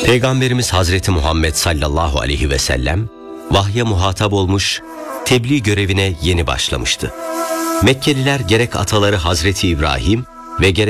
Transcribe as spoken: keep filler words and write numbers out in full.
Peygamberimiz Hazreti Muhammed sallallahu aleyhi ve sellem vahye muhatap olmuş, tebliğ görevine yeni başlamıştı. Mekkeliler gerek ataları Hazreti İbrahim ve gerek